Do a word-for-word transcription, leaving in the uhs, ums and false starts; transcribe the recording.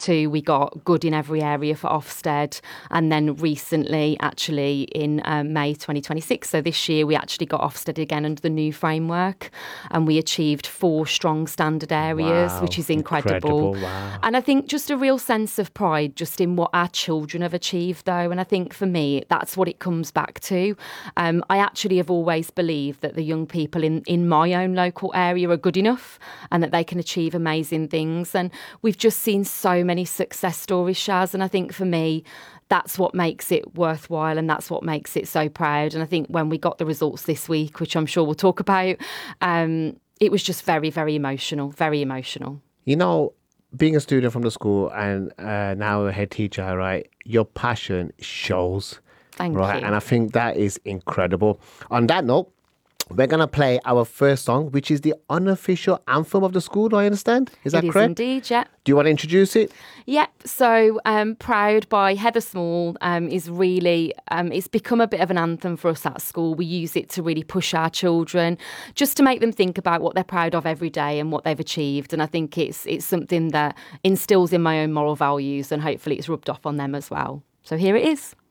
twenty-two, we got good in every area for Ofsted. And then recently, actually, in um, May twenty twenty-six, so this year, we actually got Ofsted again under the new framework. And we achieved four strong standard areas, Wow, which is incredible. incredible, wow. And I think just a real sense of pride just in what our children have achieved, though. And I think for me, that's what it comes back to. Um, I actually have always believed that the young people in, in my own local area are good enough and that they can achieve amazing things. And we've just seen so many success stories, Shaz. And I think for me, that's what makes it worthwhile and that's what makes it so proud. And I think when we got the results this week, which I'm sure we'll talk about, um, it was just very, very emotional, very emotional. You know, being a student from the school and uh, now a head teacher, right, your passion shows. Thank right? you. And I think that is incredible. On that note, we're going to play our first song, which is the unofficial anthem of the school, do I understand? Is that it correct? It is indeed, yeah. Do you want to introduce it? Yep. So um, Proud by Heather Small um, is really, um, it's become a bit of an anthem for us at school. We use it to really push our children, just to make them think about what they're proud of every day and what they've achieved. And I think it's it's something that instills in my own moral values and hopefully it's rubbed off on them as well. So here it is.